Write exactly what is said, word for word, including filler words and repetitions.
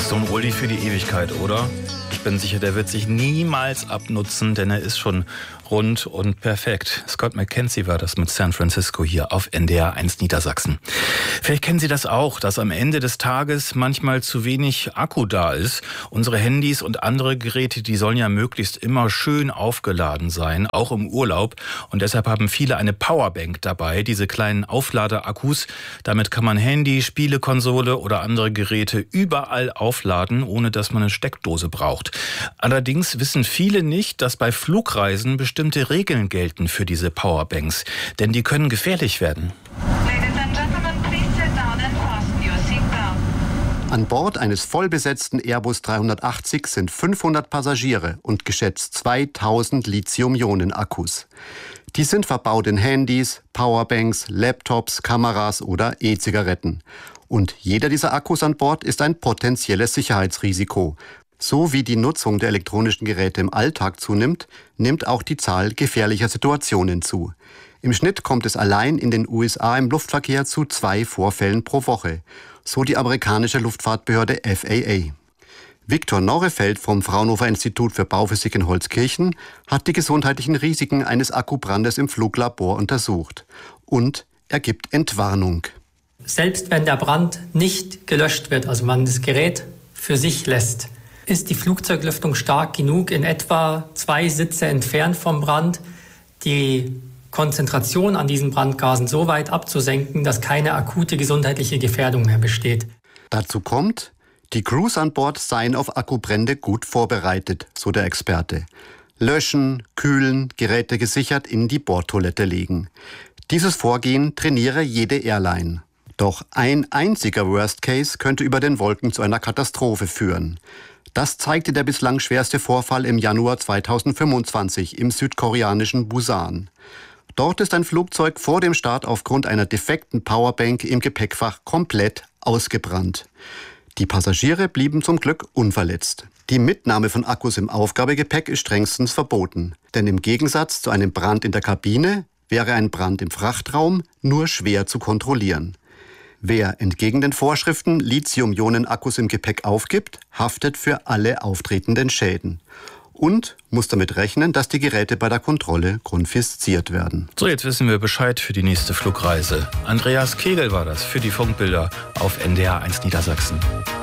ist so ein Oldie für die Ewigkeit, oder? Ich bin sicher, der wird sich niemals abnutzen, denn er ist schon rund und perfekt. Scott McKenzie war das mit San Francisco hier auf N D R eins Niedersachsen. Vielleicht kennen Sie das auch, dass am Ende des Tages manchmal zu wenig Akku da ist. Unsere Handys und andere Geräte, die sollen ja möglichst immer schön aufgeladen sein, auch im Urlaub. Und deshalb haben viele eine Powerbank dabei, diese kleinen Aufladeakkus. Damit kann man Handy, Spielekonsole oder andere Geräte überall aufladen, ohne dass man eine Steckdose braucht. Allerdings wissen viele nicht, dass bei Flugreisen bestimmte Regeln gelten für diese Powerbanks, denn die können gefährlich werden. An Bord eines vollbesetzten Airbus dreihundertachtzig sind fünfhundert Passagiere und geschätzt zweitausend Lithium-Ionen-Akkus. Die sind verbaut in Handys, Powerbanks, Laptops, Kameras oder E-Zigaretten. Und jeder dieser Akkus an Bord ist ein potenzielles Sicherheitsrisiko. So wie die Nutzung der elektronischen Geräte im Alltag zunimmt, nimmt auch die Zahl gefährlicher Situationen zu. Im Schnitt kommt es allein in den U S A im Luftverkehr zu zwei Vorfällen pro Woche, so die amerikanische Luftfahrtbehörde F A A. Viktor Norrefeld vom Fraunhofer Institut für Bauphysik in Holzkirchen hat die gesundheitlichen Risiken eines Akkubrandes im Fluglabor untersucht. Und er gibt Entwarnung. Selbst wenn der Brand nicht gelöscht wird, also man das Gerät für sich lässt, ist die Flugzeuglüftung stark genug, in etwa zwei Sitze entfernt vom Brand, die Konzentration an diesen Brandgasen so weit abzusenken, dass keine akute gesundheitliche Gefährdung mehr besteht. Dazu kommt, die Crews an Bord seien auf Akkubrände gut vorbereitet, so der Experte. Löschen, kühlen, Geräte gesichert in die Bordtoilette legen. Dieses Vorgehen trainiere jede Airline. Doch ein einziger Worst Case könnte über den Wolken zu einer Katastrophe führen. Das zeigte der bislang schwerste Vorfall im Januar zweitausendfünfundzwanzig im südkoreanischen Busan. Dort ist ein Flugzeug vor dem Start aufgrund einer defekten Powerbank im Gepäckfach komplett ausgebrannt. Die Passagiere blieben zum Glück unverletzt. Die Mitnahme von Akkus im Aufgabegepäck ist strengstens verboten. Denn im Gegensatz zu einem Brand in der Kabine wäre ein Brand im Frachtraum nur schwer zu kontrollieren. Wer entgegen den Vorschriften Lithium-Ionen-Akkus im Gepäck aufgibt, haftet für alle auftretenden Schäden. Und muss damit rechnen, dass die Geräte bei der Kontrolle konfisziert werden. So, jetzt wissen wir Bescheid für die nächste Flugreise. Andreas Kegel war das für die Funkbilder auf N D R eins Niedersachsen.